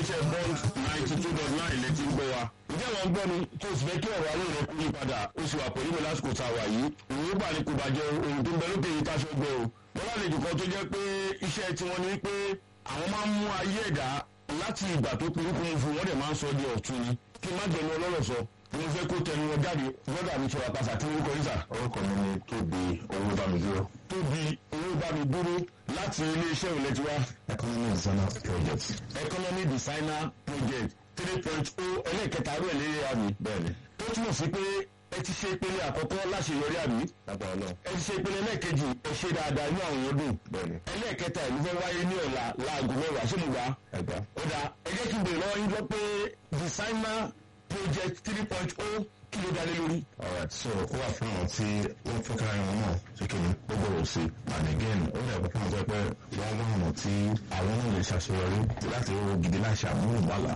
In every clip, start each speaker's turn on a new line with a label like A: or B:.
A: iléeṣẹ́ bond 92.9 létí ń gbọ́ wa. ǹjẹ́ wọ́n ń gbọ́ mi tó sì fẹ́ kí ọ̀rọ̀ ayé rẹ̀ kú yí padà ó sì wà pẹ̀lú mi lásìkò tá a wà yìí. òun gbà ní kò bàjẹ́ ohun tó ń bẹ lókè yìí táṣọ gbẹ o. wọ́n lálejò kan tó jẹ́ pé iṣẹ́ tiwọn ni pé àwọn máa ń mú ayé ẹ̀dá láti ìgbà tó kurúkú fún wọn dẹ̀ máa ń sọ di ọ̀tun ni kí má jẹnu ọlọ́rọ̀ sọ mo fẹ́ kó tẹnu wọn jáde gbọ́dọ̀ àmì sọ̀rọ̀ àpàṣà tí orúkọ yìí sà.
B: orúkọ mi ni Tóbi Owóbámidúró.
A: Tóbi Owóbámidúró láti iléeṣẹ́ òlẹ̀ tiwa.
B: Economic Designer Project.
A: Economic Designer Project 3.0 ẹlẹ́ẹ̀kẹta rẹ̀ lérí àmì.
B: bẹ́ẹ̀ni.
A: tó túmọ̀ sí pé ẹ ti ṣe ìpele àkọ́kọ́ láṣeyọrí àmì.
B: lágbára náà.
A: ẹ ti ṣe ìpele ẹlẹ́ẹ̀kejì ẹ ṣe dáadáa inú àwọn ọdún.
B: bẹ́ẹ̀ni.
A: ẹlẹ́ẹ̀kẹta ìlú fẹ́ wáyé ní ọ̀la láago mẹ́wàá ṣé mo gbà.
B: ẹgbà.
A: ó dà ẹ jẹ́ kí n bèrè lọ́wọ́ yín lọ pé Designer Project 3.0 kí ló dálé lórí.
B: alright so ó wà fún àwọn tí wọ́n fẹ́ kára wọn náà ṣé kí ni ó gbọ́dọ̀ sí and again ó dẹ̀ pẹ́ fún àwọn tó pẹ́ wọ́n wá ọ̀nà tí àwọn náà lè ṣàṣeyọrí láti owó gidi láì ṣàmúlùmọ́là.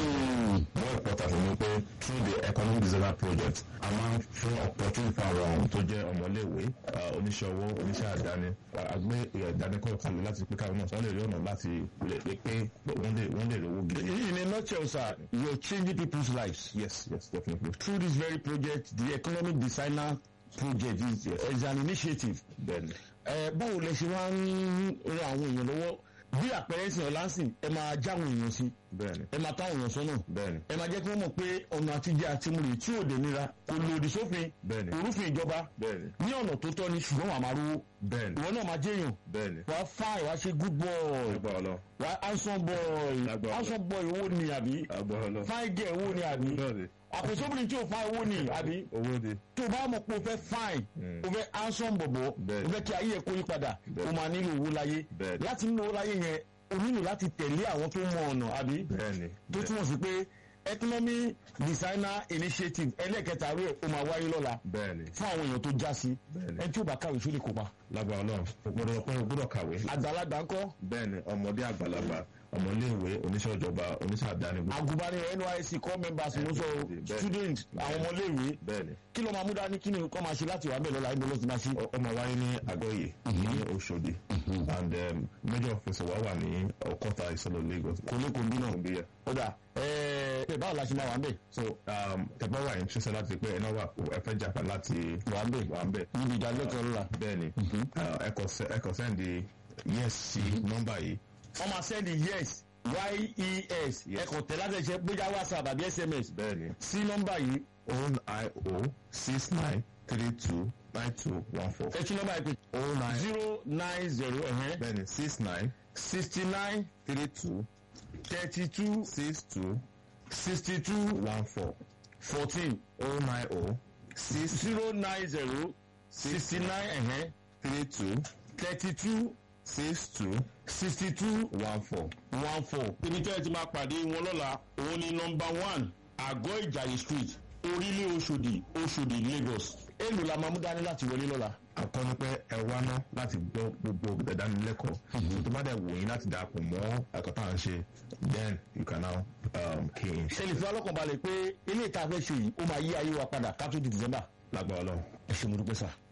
B: more important ni pé through the Economic Designer Project a máa ń fún opportunity fún àwọn tó jẹ́ ọmọléèwé oníṣẹ́ owó oníṣẹ́ àdáni àgbẹ̀ ìdánilẹ́kọ̀ọ́ kan láti pé káwọn náà sọ lè rí ọ̀nà láti lè pé wọ́n lè rówó gidi.
A: In a nutshell, sir, you're changing people's lives.
B: yes definitely.
A: Through this very project, the Economic Designer Project is an initiative.
B: bẹ́ẹ̀ni.
A: Báwo lẹ ṣe wá ń ran àwọn èèyàn lọ́wọ́ bí àpẹẹrẹ ìsìn ọ̀làǹsìn ẹ máa jáwọn èèyàn sí
B: bẹ́ẹ̀ni.
A: ẹ máa táwọn èèyàn sọ́nà
B: bẹ́ẹ̀ni.
A: ẹ máa jẹ́ kí wọ́n mọ̀ pé ọ̀nà àtijọ́ àti múlẹ̀ tí ò dé nira kò lòdì sófin
B: bẹ́ẹ̀ni.
A: òrùfin ìjọba
B: bẹ́ẹ̀ni.
A: ní ọ̀nà tó tọ́ ni ṣùgbọ́n wàá máa rówó
B: bẹ́ẹ̀ni.
A: ìwọ náà máa jẹ́yàn
B: bẹ́ẹ̀ni.
A: wàá fine wàá ṣe good boy
B: agbára lọ.
A: wàá handsome boy
B: Lágbára.
A: handsome boy owó ni àbí
B: agbára lọ.
A: fine girl owó ni àbí
B: bẹ́ẹ̀ni.
A: àkósobìnrin tí o fa owó ni àbí
B: owó ni.
A: tó bá mọ̀ pé o fẹ́ fine o fẹ́ handsome bọ̀bọ̀
B: Bẹ́ẹ̀ni.
A: o fẹ́ kí ayé ẹ̀ kó yí padà
B: Bẹ́ẹ̀ni.
A: o máa nílò owó láyé
B: Bẹ́ẹ̀ni.
A: láti nílò owó láyé yẹn o nílò láti tẹ̀lé àwọn tó mọ ọ̀nà àbí
B: bẹ́ẹ̀ni.
A: tó túmọ̀ sí pé Economic Designer Initiative ẹlẹ́kẹta rẹ̀ o máa wáyé lọ́la
B: bẹ́ẹ̀ni.
A: fún àwọn èèyàn tó já sí
B: Bẹ́ẹ̀ni.
A: ẹni tí ó bá kàwé tó lè kópa
B: lágbára náà o gbọ́dọ̀ kàwé.
A: àgbàlagbà ńkọ́
B: bẹ́ẹ̀ni ọmọdé àgbàlagbà ọmọléèwé oníṣẹ́ ìjọba oníṣẹ́ àdáni.
A: agùnbánirọ̀ NYSC core members ló sọ
B: Bẹ́ẹ̀ni.
A: student àwọn ọmọléèwé
B: bẹ́ẹ̀ni.
A: kí ló máa mú dání kí ni kọ́ máa ṣe láti wà bẹ́ẹ̀ lọ́la ibo ló ti máa ṣe.
B: ó máa wáyé ní Àgọ́yè ní Òṣòdì and major office wa wà ní Ọ̀kọ́ta Ìsọlọ Lagos.
A: kòlókòbí náà
B: bí yẹ.
A: ó dà báwo la ṣe máa wà ń bẹ̀.
B: so tẹ̀bá wà ní ṣẹ́ṣẹ́ láti pé ẹ̀nà wà ẹ fẹ́ jà láti
A: wà ń bẹ̀
B: wà ń bẹ̀.
A: níbi ìdánilẹ́kọ̀ọ́ lọ́la.
B: bẹ́ẹ̀ni ẹ kọ sẹ́ndì yes sí nọ́mbà yìí.
A: wọ́n máa sẹ́ndì yes yes ẹ̀kọ́ tẹ̀ láti ṣe gbéjà WhatsApp àbí SMS
B: bẹ́ẹ̀ni.
A: sí nọ́mbà yìí.
B: 09069329214.
A: ẹ tún nọ́mbà yìí pé 090
B: bẹ́ẹ̀ni
A: 69
B: 32
A: 32
B: 62
A: 62
B: 14
A: 14 090 69
B: 32
A: 32
B: 62
A: 62
B: 14.
A: 14. ibi tẹ́ ẹ ti máa pàdé wọn lọ́la òun ni nọmba 1 Àgọ́ Ìjàyè street Orílẹ̀ Òṣòdì Lagos. èlò la máa mú dání láti wọlé lọ́la.
B: àkọ́ni pé ẹ wá ná láti gbọ́ gbogbo ìdánilẹ́kọ̀ọ́ tó bá dẹ̀ wò yín láti darapọ̀ mọ́ ẹ̀kọ́ tá à ń ṣe then you can now key in.
A: ṣe lè fi ọlọ́kàn balẹ̀ pé ilé ìta fẹ́ ṣe yìí ó máa yí ayé wa padà ká tó di December.
B: lágbára Ọlọ́run.
A: ẹ ṣé mo dúpẹ́ sà.